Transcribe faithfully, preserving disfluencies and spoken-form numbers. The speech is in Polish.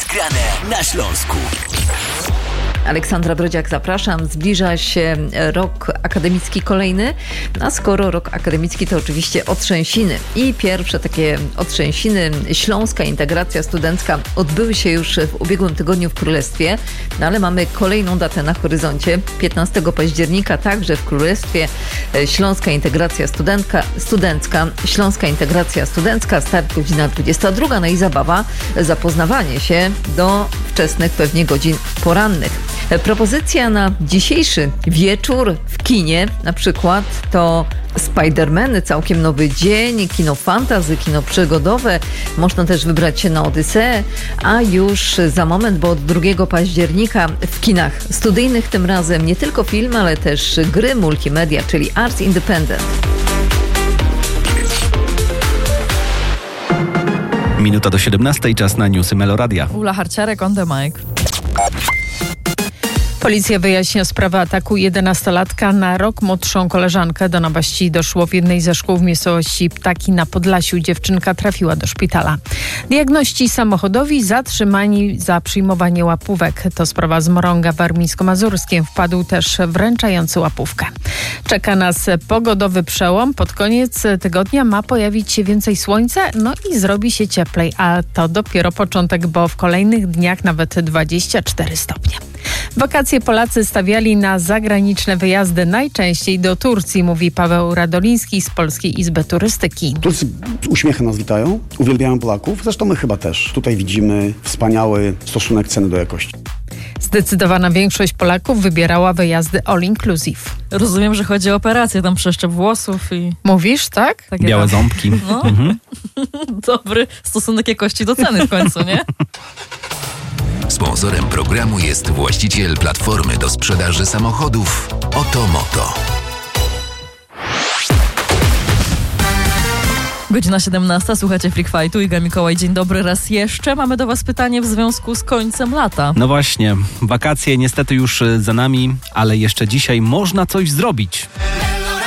grane na Śląsku. Aleksandra Drodziak, zapraszam. Zbliża się rok akademicki kolejny, a skoro rok akademicki, to oczywiście otrzęsiny. I pierwsze takie otrzęsiny, śląska integracja studencka, odbyły się już w ubiegłym tygodniu w Królestwie, no ale mamy kolejną datę na horyzoncie. piętnastego października także w Królestwie śląska integracja studentka, studencka, śląska integracja studencka, start godzina dwudziesta druga, no i zabawa, zapoznawanie się do wczesnych pewnie godzin porannych. Propozycja na dzisiejszy wieczór w kinie na przykład to Spider-Man, całkiem nowy dzień, kino fantasy, kino przygodowe. Można też wybrać się na Odyseę, a już za moment, bo od drugiego października w kinach studyjnych tym razem nie tylko film, ale też gry multimedia, czyli Arts Independent. Minuta do siedemnastej, czas na newsy Meloradia. Ula Harciarek on the mic. Policja wyjaśnia sprawę ataku jedenastolatka na rok młodszą koleżankę. Do napaści doszło w jednej ze szkół w miejscowości Ptaki na Podlasiu. Dziewczynka trafiła do szpitala. Diagności samochodowi zatrzymani za przyjmowanie łapówek. To sprawa z Morąga w Warmińsko-Mazurskiem. Wpadł też wręczający łapówkę. Czeka nas pogodowy przełom. Pod koniec tygodnia ma pojawić się więcej słońca, no i zrobi się cieplej. A to dopiero początek, bo w kolejnych dniach nawet dwadzieścia cztery stopnie. Wakacje Polacy stawiali na zagraniczne wyjazdy, najczęściej do Turcji, mówi Paweł Radoliński z Polskiej Izby Turystyki. Turcy z uśmiechem nas witają, uwielbiają Polaków, zresztą my chyba też. Tutaj widzimy wspaniały stosunek ceny do jakości. Zdecydowana większość Polaków wybierała wyjazdy all inclusive. Rozumiem, że chodzi o operację, tam przeszczep włosów i... Mówisz, tak? Takie Białe tam. ząbki. No. Mhm. Dobry stosunek jakości do ceny w końcu, nie? Sponsorem programu jest właściciel platformy do sprzedaży samochodów Otomoto. Godzina siedemnasta, słuchacie Freak Fightu. Iga Mikołaj, dzień dobry raz jeszcze. Mamy do was pytanie w związku z końcem lata. No właśnie, wakacje niestety już za nami, ale jeszcze dzisiaj można coś zrobić.